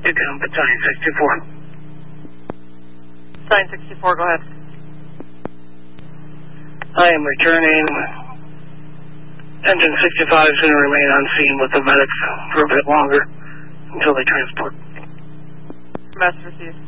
Get down Battalion 64. Battalion 64, go ahead. I am returning. Engine 65 is going to remain on scene with the medics for a bit longer until they transport. Message received.